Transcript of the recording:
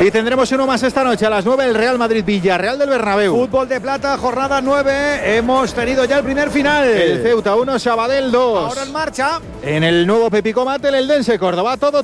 Y tendremos uno más esta noche a las 9, el Real Madrid-Villarreal del Bernabéu. Fútbol de plata, jornada 9. Hemos tenido ya el primer final. El Ceuta 1, Sabadell 2. Ahora en marcha. En el nuevo Pepico Mate, el Eldense Córdoba, todo